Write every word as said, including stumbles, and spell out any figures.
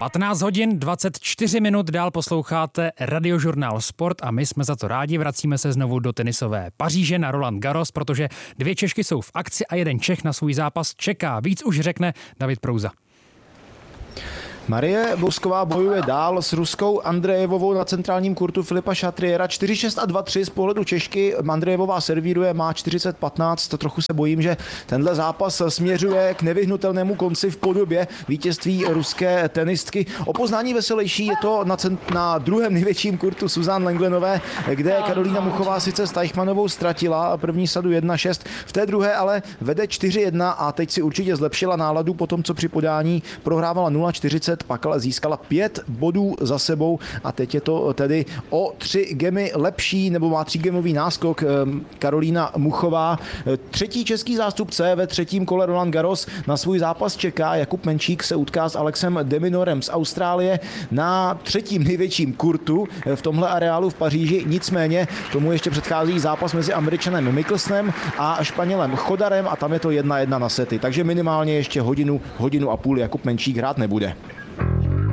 patnáct hodin dvacet čtyři minut dál posloucháte Radiožurnál Sport a my jsme za to rádi. Vracíme se znovu do tenisové Paříže na Roland Garros, protože dvě Češky jsou v akci a jeden Čech na svůj zápas čeká. Víc už řekne David Prouza. Marie Bosková bojuje dál s ruskou Andrejevovou na centrálním kurtu Filipa Chatriera. čtyři šest a dva tři z pohledu Češky. Andrejevová servíruje, má čtyřicet patnáct. To trochu se bojím, že tenhle zápas směřuje k nevyhnutelnému konci v podobě vítězství ruské tenistky. O poznání veselější je to na, cent, na druhém největším kurtu Suzanne Lenglenové, kde Karolína Muchová sice s Teichmannovou ztratila první sadu jedna šest, v té druhé ale vede čtyři jedna a teď si určitě zlepšila náladu po tom, co při podání prohrávala nula čtyřicet, pak ale získala pět bodů za sebou a teď je to tedy o tři gemy lepší, nebo má třígemový náskok Karolína Muchová. Třetí český zástupce ve třetím kole Roland Garros na svůj zápas čeká. Jakub Menčík se utká s Alexem de Minorem z Austrálie na třetím největším kurtu v tomhle areálu v Paříži. Nicméně tomu ještě předchází zápas mezi Američanem Mickelsonem a Španělem Chodarem a tam je to jedna jedna na sety. Takže minimálně ještě hodinu, hodinu a půl Jakub Menčík hrát nebude.